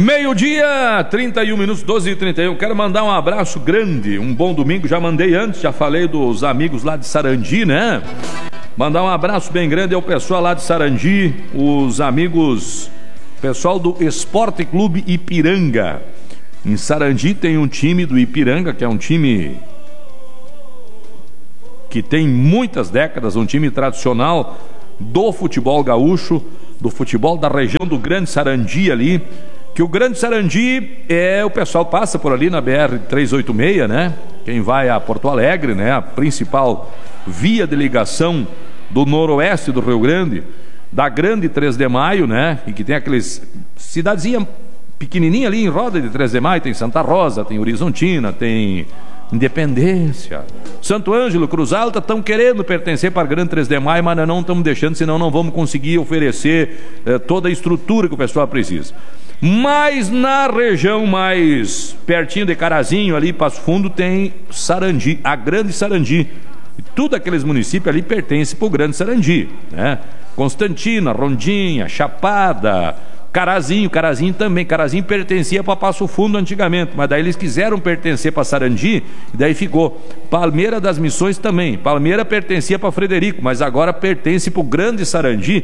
Meio-dia, 31 minutos, 12h31. Quero mandar um abraço grande, um bom domingo. Já mandei antes, já falei dos amigos lá de Sarandi, né? Mandar um abraço bem grande ao pessoal lá de Sarandi, os amigos, pessoal do Esporte Clube Ipiranga. Em Sarandi tem um time do Ipiranga, que é um time que tem muitas décadas, um time tradicional do futebol gaúcho, do futebol da região do Grande Sarandi ali. Que o Grande Sarandi o pessoal passa por ali na BR-386, né? Quem vai a Porto Alegre, né? A principal via de ligação do noroeste do Rio Grande, da Grande 3 de Maio, né? E que tem aqueles cidadezinha pequenininha ali em roda de 3 de Maio, tem Santa Rosa, tem Horizontina, tem Independência, Santo Ângelo, Cruz Alta, estão querendo pertencer para a Grande 3 de Maio, mas nós não estamos deixando, senão não vamos conseguir oferecer toda a estrutura que o pessoal precisa. Mas na região mais pertinho de Carazinho, ali Passo Fundo, tem Sarandi, a Grande Sarandi. E tudo aqueles municípios ali pertencem para o Grande Sarandi, né? Constantina, Rondinha, Chapada, Carazinho também. Carazinho pertencia para Passo Fundo antigamente, mas daí eles quiseram pertencer para Sarandi, e daí ficou. Palmeira das Missões também. Palmeira pertencia para Frederico, mas agora pertence para o Grande Sarandi.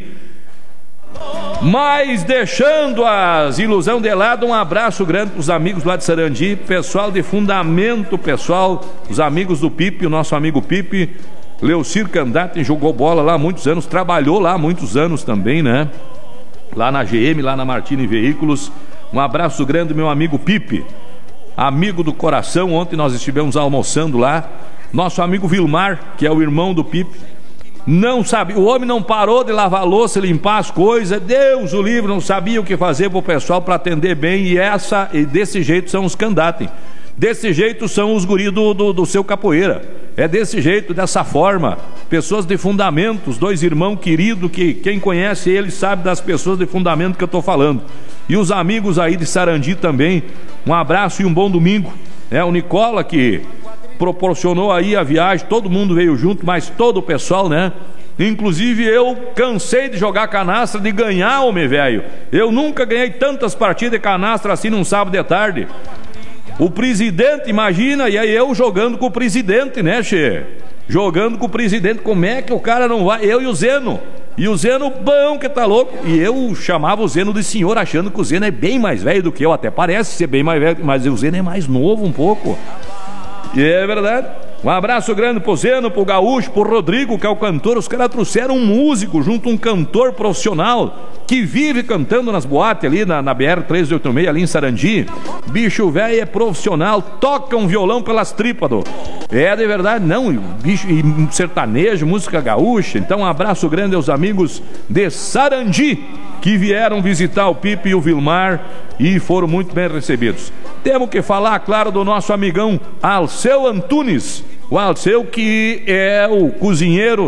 Mas deixando as ilusões de lado, um abraço grande para os amigos lá de Sarandi, pessoal de Fundamento, os amigos do Pipe, o nosso amigo Pipe, Leucir Candaten, jogou bola lá há muitos anos, trabalhou lá há muitos anos também, né? Lá na GM, lá na Martini Veículos. Um abraço grande, meu amigo Pipe, amigo do coração. Ontem nós estivemos almoçando lá. Nosso amigo Vilmar, que é o irmão do Pipe, não sabe, o homem não parou de lavar a louça, limpar as coisas, Deus o livre, não sabia o que fazer para o pessoal para atender bem, e desse jeito são os Candaten, desse jeito são os guris do seu capoeira, é desse jeito, dessa forma, pessoas de fundamento, os dois irmãos queridos, que quem conhece eles sabe das pessoas de fundamento que eu estou falando, e os amigos aí de Sarandi também, um abraço e um bom domingo, o Nicola que proporcionou aí a viagem, todo mundo veio junto, mas todo o pessoal, né? Inclusive eu cansei de jogar canastra, de ganhar, homem velho. Eu nunca ganhei tantas partidas de canastra assim num sábado de tarde. O presidente, imagina, e aí eu jogando com o presidente, né, che? Jogando com o presidente, como é que o cara não vai? Eu e o Zeno. E o Zeno, bom que tá louco. E eu chamava o Zeno de senhor, achando que o Zeno é bem mais velho do que eu. Até parece ser bem mais velho, mas o Zeno é mais novo um pouco. E é verdade. Um abraço grande pro Zeno, pro Gaúcho, pro Rodrigo, que é o cantor. Os caras trouxeram um músico junto, um cantor profissional que vive cantando nas boates ali na BR-386, ali em Sarandi. Bicho velho é profissional, toca um violão pelas tripas, é de verdade, não, bicho, e sertanejo, música gaúcha. Então um abraço grande aos amigos de Sarandi que vieram visitar o Pipe e o Vilmar e foram muito bem recebidos. Temos que falar, claro, do nosso amigão Alceu Antunes, o Alceu que é o cozinheiro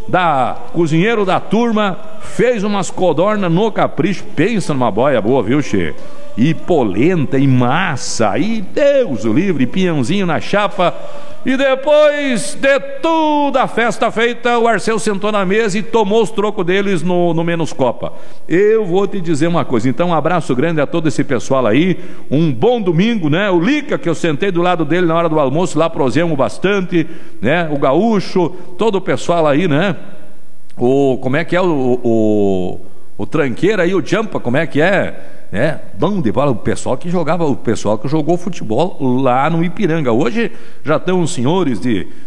da turma, fez umas codornas no capricho, pensa numa boia boa, viu, che? E polenta, e massa, e Deus o livre, e pinhãozinho na chapa. E depois de toda a festa feita, o Arceu sentou na mesa e tomou os trocos deles no Menos Copa. Eu vou te dizer uma coisa, então um abraço grande a todo esse pessoal aí, um bom domingo, né? O Lica, que eu sentei do lado dele na hora do almoço, lá prosemos bastante, né? O Gaúcho, todo o pessoal aí, né? Como é que é o tranqueiro aí, o Jampa, como é que é? Bom de bola, o pessoal que jogou futebol lá no Ipiranga. Hoje já estão os senhores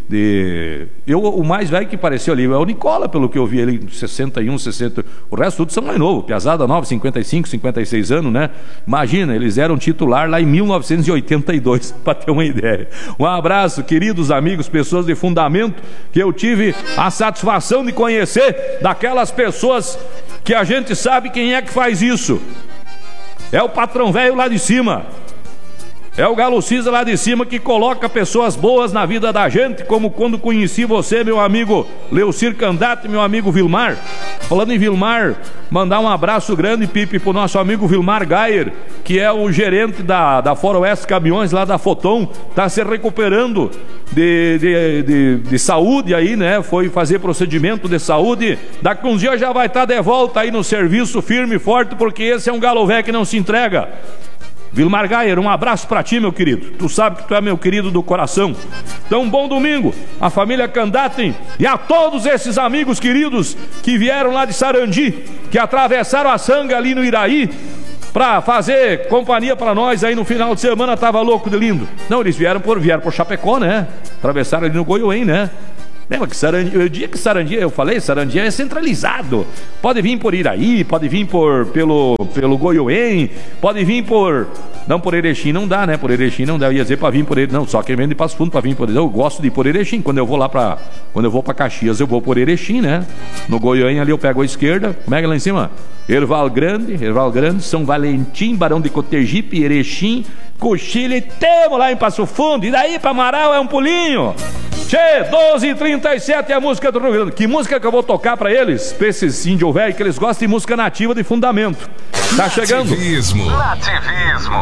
o mais velho que apareceu ali é o Nicola, pelo que eu vi ele, 61, 60, o resto tudo são mais novo, piazada nova, 55, 56 anos, né? Imagina, eles eram titular lá em 1982, para ter uma ideia. Um abraço, queridos amigos, pessoas de fundamento, que eu tive a satisfação de conhecer, daquelas pessoas que a gente sabe quem é que faz isso. É o patrão velho lá de cima, é o Galo Cisa lá de cima, que coloca pessoas boas na vida da gente, como quando conheci você, meu amigo Leucir Candaten, meu amigo Vilmar. Falando em Vilmar, mandar um abraço grande, Pipe, pro nosso amigo Vilmar Gayer, que é o gerente da Foroeste Caminhões lá da Foton, tá se recuperando de saúde aí, né? Foi fazer procedimento de saúde, daqui uns dias já vai estar de volta aí no serviço, firme e forte, porque esse é um galo velho que não se entrega. Vilmar Gayer, um abraço pra ti, meu querido. Tu sabe que tu é meu querido do coração. Então, um bom domingo à família Candatem e a todos esses amigos queridos que vieram lá de Sarandi, que atravessaram a Sanga ali no Iraí pra fazer companhia pra nós aí no final de semana. Tava louco de lindo. Não, eles vieram por Chapecó, né? Atravessaram ali no Goiôém, né? Lembra que Sarandi, eu falei, Sarandi é centralizado. Pode vir por Iraí, pode vir pelo Goiôém, pode vir não, por Erechim não dá, né? Por Erechim não dá, eu ia dizer pra vir por Erechim. Não, só quem vem de Passo Fundo pra vir por Erechim. Eu gosto de ir por Erechim. Quando eu vou pra Caxias, eu vou por Erechim, né? No Goiôém ali eu pego a esquerda. Como é que é lá em cima? Erval Grande, São Valentim, Barão de Cotegipe, Erechim, Coxilha, e temos lá em Passo Fundo. E daí pra Amaral é um pulinho. Tchê, 12h37 é a música do Rio Grande. Que música que eu vou tocar pra eles? Pra esses índio velho, que eles gostam de música nativa de fundamento. Tá chegando. Nativismo.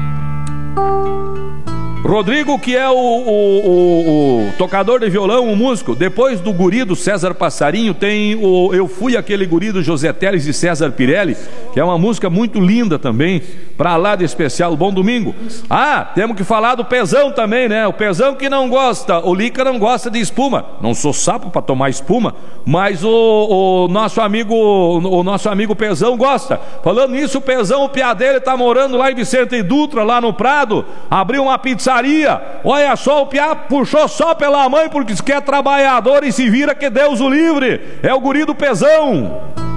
Rodrigo, que é o tocador de violão, o músico. Depois do guri do César Passarinho, tem o Eu Fui Aquele Guri do José Teles e César Pirelli, que é uma música muito linda também, pra lá de especial. Bom domingo. Temos que falar do Pezão também, né? O Pezão que não gosta, o Lica não gosta de espuma. Não sou sapo pra tomar espuma, mas o nosso amigo Pezão gosta. Falando nisso, o Pezão, o piá dele tá morando lá em Vicente Dutra, lá no Prado, abriu uma pizzaria. Olha só, o piá puxou só pela mãe porque diz que é trabalhador e se vira que Deus o livre. É o guri do Pezão.